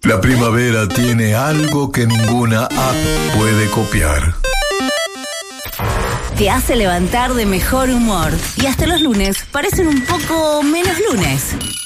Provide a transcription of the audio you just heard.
La primavera tiene algo que ninguna app puede copiar. Te hace levantar de mejor humor. Y hasta los lunes parecen un poco menos lunes.